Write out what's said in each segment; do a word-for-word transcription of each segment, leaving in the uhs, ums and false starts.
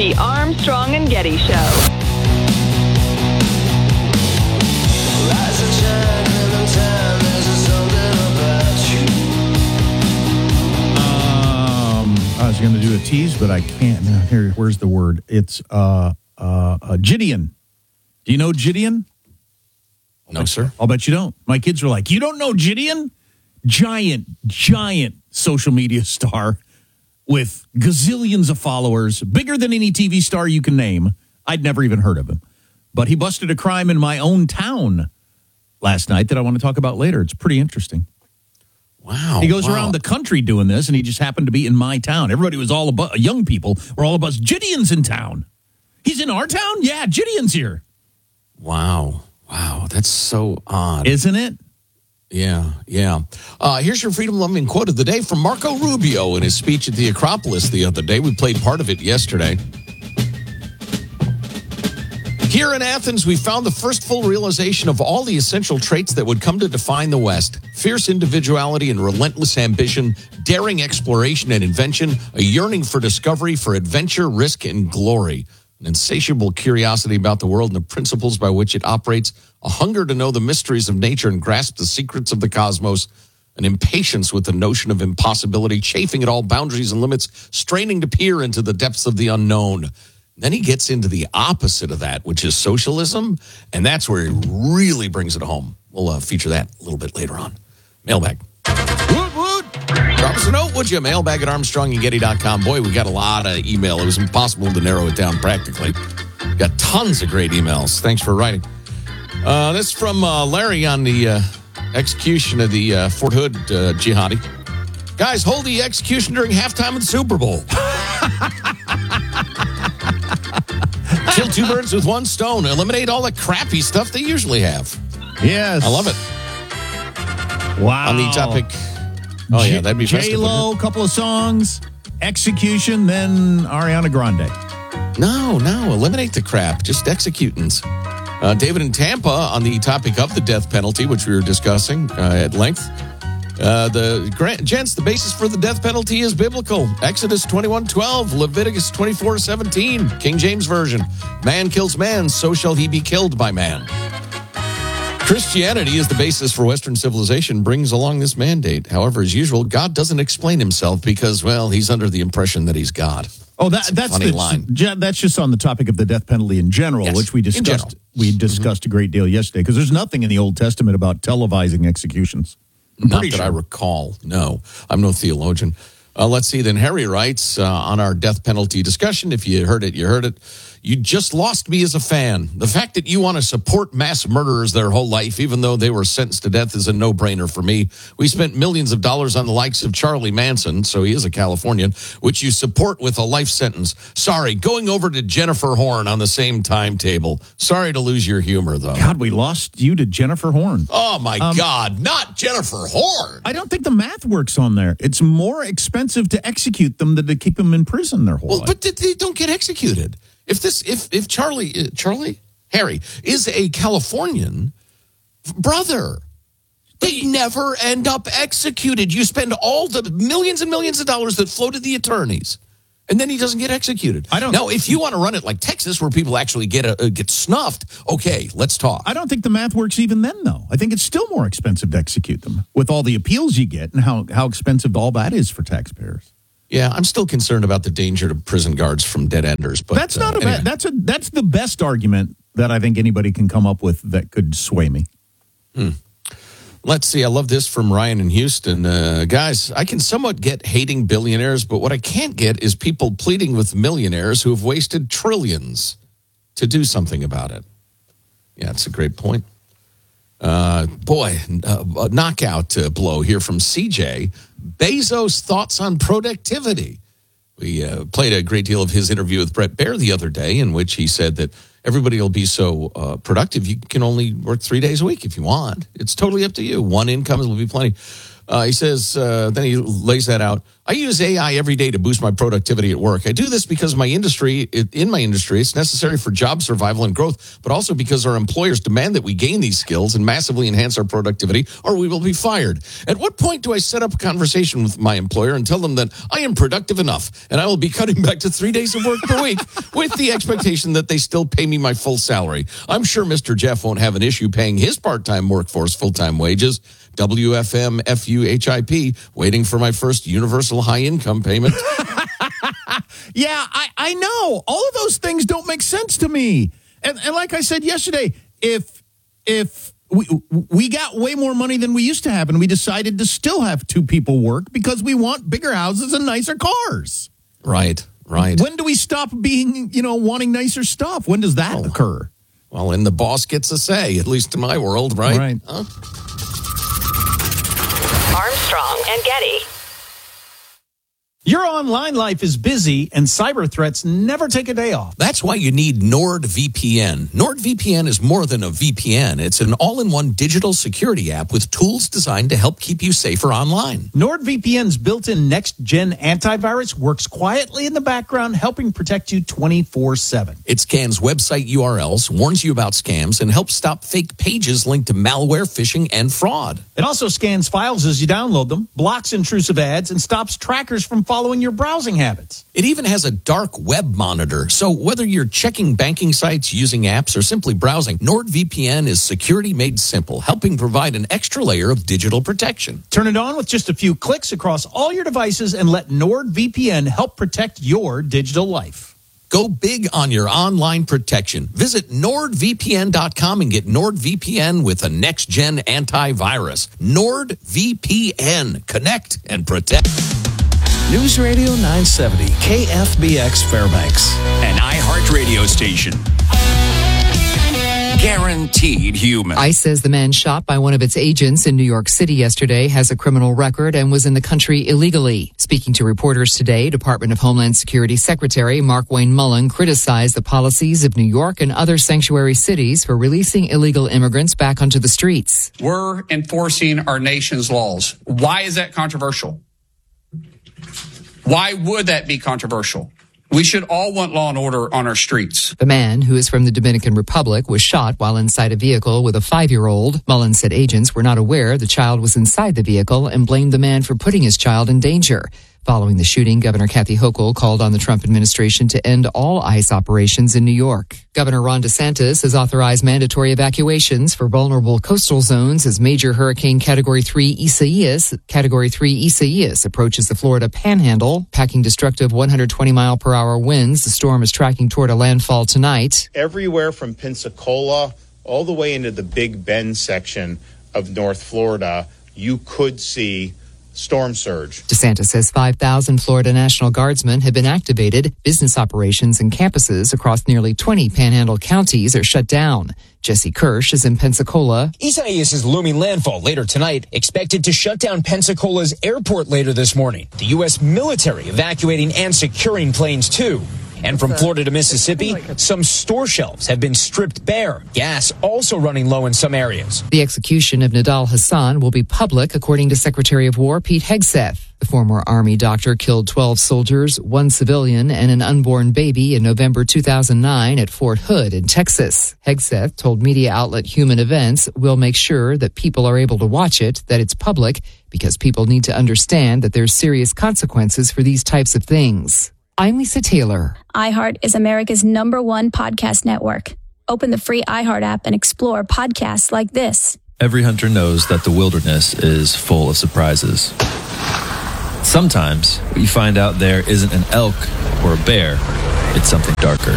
The Armstrong and Getty Show. Um, I was going to do a tease, but I can't. Now, here, where's the word? It's uh, uh, uh, Gideon. Do you know Gideon? No, sir. I'll bet you don't. My kids were like, you don't know Gideon? Giant, giant social media star with gazillions of followers, bigger than any T V star you can name. I'd never even heard of him. But he busted a crime in my own town last night that I want to talk about later. It's pretty interesting. Wow. He goes wow. around the country doing this, and he just happened to be in my town. Everybody was all about, young people were all about, Gideon's in town. He's in our town? Yeah, Gideon's here. Wow. Wow. That's so odd. Isn't it? Yeah, yeah. Uh, here's your freedom-loving quote of the day from Marco Rubio in his speech at the Acropolis the other day. We played part of it yesterday. Here in Athens, we found the first full realization of all the essential traits that would come to define the West. Fierce individuality and relentless ambition, daring exploration and invention, a yearning for discovery, for adventure, risk, and glory. An insatiable curiosity about the world and the principles by which it operates, a hunger to know the mysteries of nature and grasp the secrets of the cosmos, an impatience with the notion of impossibility, chafing at all boundaries and limits, straining to peer into the depths of the unknown. Then he gets into the opposite of that, which is socialism, and that's where he really brings it home. We'll uh, feature that a little bit later on. Mailbag. Woot, woot. Drop us a note, would you? Mailbag at armstrong and getty dot com. Boy, we got a lot of email. It was impossible to narrow it down practically. Got tons of great emails. Thanks for writing. Uh, this is from uh, Larry on the uh, execution of the uh, Fort Hood uh, jihadi. Guys, hold the execution during halftime of the Super Bowl. Kill two birds with one stone. Eliminate all the crappy stuff they usually have. Yes. I love it. Wow. On the topic. Oh, yeah, that'd be festive, J-Lo, couple of songs, execution, then Ariana Grande. No, no, eliminate the crap. Just executants. Uh, David in Tampa on the topic of the death penalty, which we were discussing uh, at length. Uh, the grant, gents, the basis for the death penalty is biblical. Exodus twenty-one twelve, Leviticus twenty-four seventeen, King James Version. Man kills man, so shall he be killed by man. Christianity is the basis for Western civilization, brings along this mandate. However, as usual, God doesn't explain himself because, well, he's under the impression that he's God. Oh, that, that's funny the, line. That's just on the topic of the death penalty in general, Yes, which we discussed. We discussed mm-hmm. a great deal yesterday because there's nothing in the Old Testament about televising executions. I'm Not that sure. I recall. No, I'm no theologian. Uh, let's see. Then Harry writes uh, on our death penalty discussion. If you heard it, you heard it. You just lost me as a fan. The fact that you want to support mass murderers their whole life, even though they were sentenced to death, is a no-brainer for me. We spent millions of dollars on the likes of Charlie Manson, so he is a Californian, which you support with a life sentence. Sorry, going over to Jennifer Horn on the same timetable. Sorry to lose your humor, though. God, we lost you to Jennifer Horn. Oh, my Um, God, not Jennifer Horn. I don't think the math works on there. It's more expensive to execute them than to keep them in prison their whole Well, life. but they- they don't get executed. If this, if if Charlie, uh, Charlie, Harry is a Californian brother, they never end up executed. You spend all the millions and millions of dollars that flow to the attorneys, and then he doesn't get executed. I don't- Now, if you want to run it like Texas, where people actually get a, uh, get snuffed, okay, let's talk. I don't think the math works even then, though. I think it's still more expensive to execute them with all the appeals you get and how, how expensive all that is for taxpayers. Yeah, I'm still concerned about the danger to prison guards from dead enders. But That's not uh, a anyway. bad, that's a that's the best argument that I think anybody can come up with that could sway me. Let's see. I love this from Ryan in Houston. Uh, guys, I can somewhat get hating billionaires, but what I can't get is people pleading with millionaires who have wasted trillions to do something about it. Yeah, that's a great point. Uh, boy, uh, a knockout uh, blow here from C J. Bezos' thoughts on productivity. We uh, played a great deal of his interview with Brett Baer the other day, in which he said that everybody will be so uh, productive, you can only work three days a week if you want. It's totally up to you. One income will be plenty. Uh, he says, uh, then he lays that out. I use A I every day to boost my productivity at work. I do this because my industry, in my industry, it's necessary for job survival and growth, but also because our employers demand that we gain these skills and massively enhance our productivity, or we will be fired. At what point do I set up a conversation with my employer and tell them that I am productive enough and I will be cutting back to three days of work per week with the expectation that they still pay me my full salary? I'm sure Mister Jeff won't have an issue paying his part-time workforce full-time wages. W F M F U H I P, waiting for my first universal high income payment. Yeah, I, I know. All of those things don't make sense to me. And, and like I said yesterday, if if we we got way more money than we used to have, and we decided to still have two people work because we want bigger houses and nicer cars. Right, right. When do we stop being, you know, wanting nicer stuff? When does that oh. occur? Well, and the boss gets a say, at least in my world, right? Right. Huh? Armstrong and Getty. Your online life is busy, and cyber threats never take a day off. That's why you need NordVPN. NordVPN is more than a V P N. It's an all-in-one digital security app with tools designed to help keep you safer online. NordVPN's built-in next-gen antivirus works quietly in the background, helping protect you twenty-four seven. It scans website U R Ls, warns you about scams, and helps stop fake pages linked to malware, phishing, and fraud. It also scans files as you download them, blocks intrusive ads, and stops trackers from following your browsing habits. It even has a dark web monitor, so whether you're checking banking sites, using apps, or simply browsing, NordVPN is security made simple, helping provide an extra layer of digital protection. Turn it on with just a few clicks across all your devices and let NordVPN help protect your digital life. Go big on your online protection. Visit Nord V P N dot com and get NordVPN with a next-gen antivirus. NordVPN. Connect and protect. News Radio nine seventy, K F B X Fairbanks. An iHeartRadio station. Guaranteed human. ICE says the man shot by one of its agents in New York City yesterday has a criminal record and was in the country illegally. Speaking to reporters today, Department of Homeland Security Secretary Markwayne Mullin criticized the policies of New York and other sanctuary cities for releasing illegal immigrants back onto the streets. We're enforcing our nation's laws. Why is that controversial? Why would that be controversial? We should all want law and order on our streets. The man, who is from the Dominican Republic, was shot while inside a vehicle with a five-year-old. Mullin said agents were not aware the child was inside the vehicle and blamed the man for putting his child in danger. Following the shooting, Governor Kathy Hochul called on the Trump administration to end all ICE operations in New York. Governor Ron DeSantis has authorized mandatory evacuations for vulnerable coastal zones as major hurricane Category three Isaias, Category three Isaias approaches the Florida Panhandle, packing destructive one hundred twenty mile per hour winds. The storm is tracking toward a landfall tonight. Everywhere from Pensacola all the way into the Big Bend section of North Florida, you could see storm surge. DeSantis says five thousand Florida National Guardsmen have been activated. Business operations and campuses across nearly twenty Panhandle counties are shut down. Jesse Kirsch is in Pensacola. Isaias' looming landfall later tonight, expected to shut down Pensacola's airport later this morning. The U S military evacuating and securing planes too. And from Florida to Mississippi, some store shelves have been stripped bare. Gas also running low in some areas. The execution of Nidal Hassan will be public, according to Secretary of War Pete Hegseth. The former Army doctor killed twelve soldiers, one civilian, and an unborn baby in November two thousand nine at Fort Hood in Texas. Hegseth told media outlet Human Events, "We'll make sure that people are able to watch it, that it's public, because people need to understand that there's serious consequences for these types of things." I'm Lisa Taylor. iHeart is America's number one podcast network. Open the free iHeart app and explore podcasts like this. Every hunter knows that the wilderness is full of surprises. Sometimes what you find out there isn't an elk or a bear, it's something darker.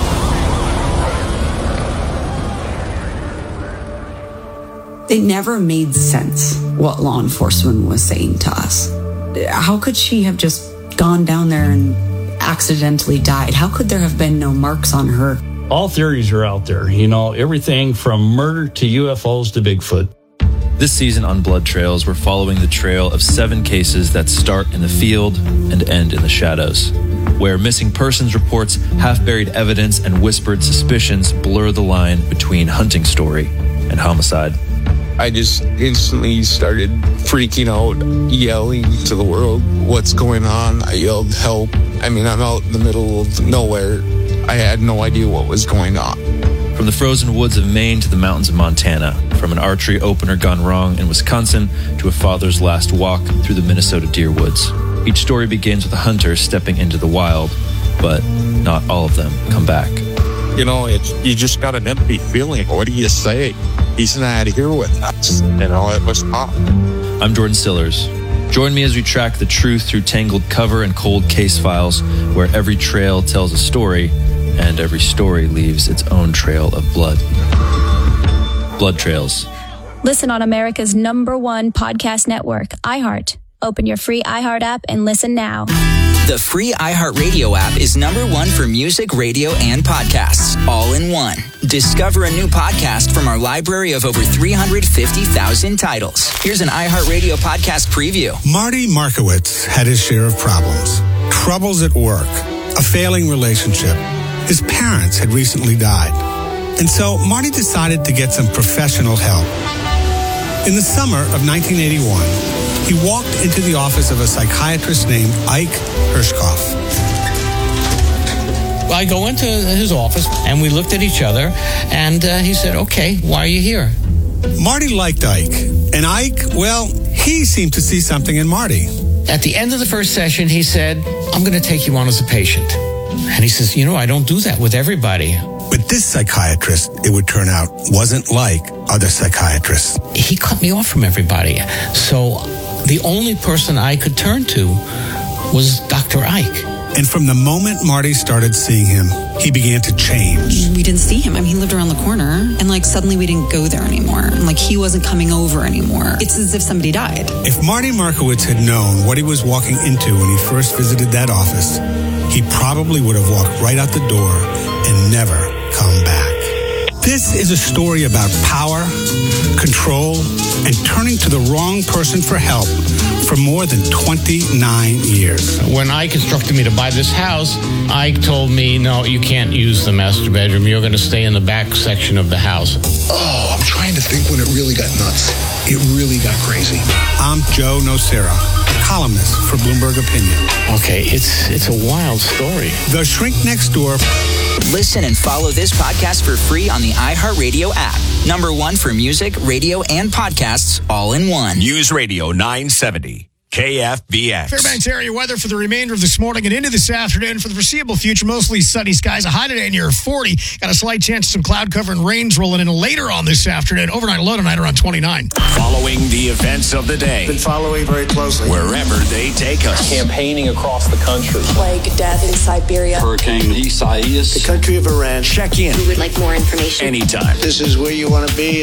It never made sense what law enforcement was saying to us. How could she have just gone down there and accidentally died? How could there have been no marks on her? All theories are out there, you know, everything from murder to U F Os to Bigfoot. This season on Blood Trails, we're following the trail of seven cases that start in the field and end in the shadows, where missing persons reports, half-buried evidence, and whispered suspicions blur the line between hunting story and homicide. I just instantly started freaking out, yelling to the world, what's going on? I yelled, help. I mean, I'm out in the middle of nowhere. I had no idea what was going on. From the frozen woods of Maine to the mountains of Montana, from an archery opener gone wrong in Wisconsin to a father's last walk through the Minnesota deer woods. Each story begins with a hunter stepping into the wild, but not all of them come back. You know, it's, you just got an empty feeling. What do you say? He's not here with us. You know, it was tough. I'm Jordan Stillers. Join me as we track the truth through tangled cover and cold case files, where every trail tells a story and every story leaves its own trail of blood. Blood Trails. Listen on America's number one podcast network, iHeart. Open your free iHeart app and listen now. The free iHeartRadio app is number one for music, radio, and podcasts, all in one. Discover a new podcast from our library of over three hundred fifty thousand titles. Here's an iHeartRadio podcast preview. Marty Markowitz had his share of problems. Troubles at work, a failing relationship. His parents had recently died. And so Marty decided to get some professional help. In the summer of nineteen eighty-one, he walked into the office of a psychiatrist named Ike Hirschkoff. I go into his office, and we looked at each other, and uh, he said, okay, why are you here? Marty liked Ike, and Ike, well, he seemed to see something in Marty. At the end of the first session, he said, I'm going to take you on as a patient. And he says, you know, I don't do that with everybody. But this psychiatrist, it would turn out, wasn't like other psychiatrists. He cut me off from everybody. So the only person I could turn to was Doctor Ike. And from the moment Marty started seeing him, he began to change. We didn't see him. I mean, he lived around the corner, and like suddenly we didn't go there anymore. And like he wasn't coming over anymore. It's as if somebody died. If Marty Markowitz had known what he was walking into when he first visited that office, he probably would have walked right out the door and never come back. This is a story about power, control, and turning to the wrong person for help for more than twenty-nine years. When Ike instructed me to buy this house, Ike told me, no, you can't use the master bedroom. You're going to stay in the back section of the house. Oh, I'm trying to think when it really got nuts. It really got crazy. I'm Joe Nocera, columnist for Bloomberg Opinion. Okay, it's it's a wild story. The Shrink Next Door. Listen and follow this podcast for free on the iHeartRadio app. Number one for music, radio, and podcasts, all in one. News Radio nine seventy, K F B X. Fairbanks area weather for the remainder of this morning and into this afternoon. For the foreseeable future, mostly sunny skies. A high today near forty. Got a slight chance of some cloud cover and rains rolling in later on this afternoon. Overnight low tonight around twenty-nine. Following the events of the day. Been following very closely. Wherever they take us. Campaigning across the country. Plague, death in Siberia. Hurricane Isaias. The country of Iran. Check in. We would like more information. Anytime. This is where you want to be.